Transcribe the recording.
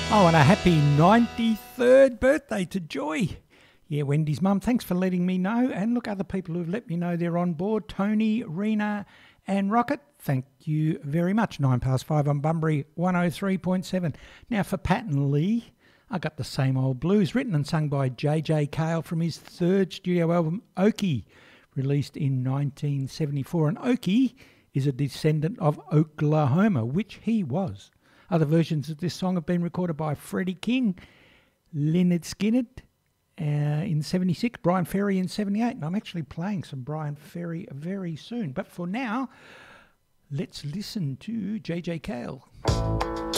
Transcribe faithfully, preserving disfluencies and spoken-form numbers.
Oh, and a happy ninety-third birthday to Joy. Yeah, Wendy's mum, thanks for letting me know. And look, other people who've let me know they're on board. Tony, Rena and Rocket, thank you very much. Nine past five on Bunbury, one oh three point seven. Now for Patton Lee, I got the same old blues, written and sung by J J Cale from his third studio album, Okie, released in nineteen seventy-four. And Okie is a descendant of Oklahoma, which he was. Other versions of this song have been recorded by Freddie King, Lynyrd Skynyrd uh, in seventy-six, Brian Ferry in seventy-eight, and I'm actually playing some Brian Ferry very soon. But for now, let's listen to J J Cale.